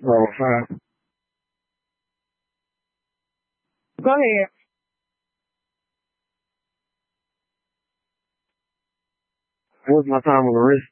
Level 5. Go ahead. What's my time on the wrist?